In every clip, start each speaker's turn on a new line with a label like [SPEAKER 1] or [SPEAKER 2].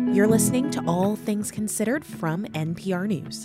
[SPEAKER 1] You're listening to All Things Considered from NPR News.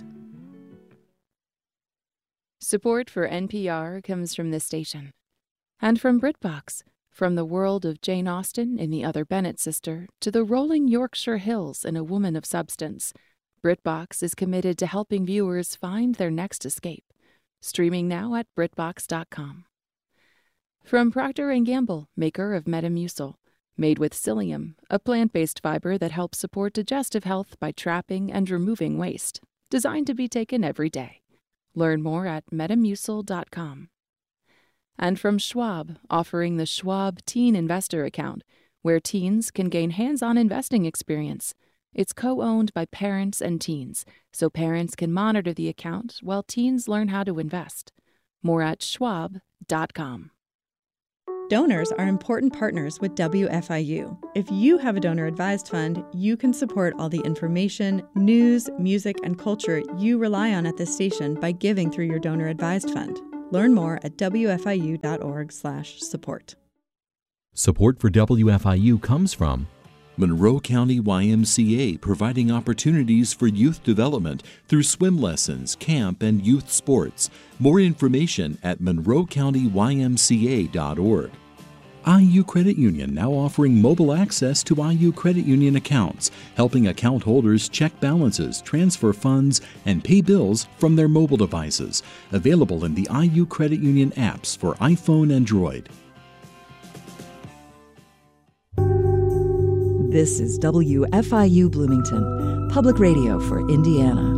[SPEAKER 2] Support for NPR comes from this station and from BritBox. From the world of Jane Austen in The Other Bennet Sister to the rolling Yorkshire Hills in A Woman of Substance, BritBox is committed to helping viewers find their next escape. Streaming now at BritBox.com. From Procter & Gamble, maker of Metamucil, made with psyllium, a plant-based fiber that helps support digestive health by trapping and removing waste. Designed to be taken every day. Learn more at Metamucil.com. And from Schwab, offering the Schwab Teen Investor Account, where teens can gain hands-on investing experience. It's co-owned by parents and teens, so parents can monitor the account while teens learn how to invest. More at Schwab.com.
[SPEAKER 3] Donors are important partners with WFIU. If you have a donor-advised fund, you can support all the information, news, music, and culture you rely on at this station by giving through your donor-advised fund. Learn more at wfiu.org/support.
[SPEAKER 4] Support for WFIU comes from
[SPEAKER 5] Monroe County YMCA, providing opportunities for youth development through swim lessons, camp, and youth sports. More information at monroecountyymca.org. IU Credit Union now offering mobile access to IU Credit Union accounts, helping account holders check balances, transfer funds, and pay bills from their mobile devices. Available in the IU Credit Union apps for iPhone and Android.
[SPEAKER 6] This is WFIU Bloomington, public radio for Indiana.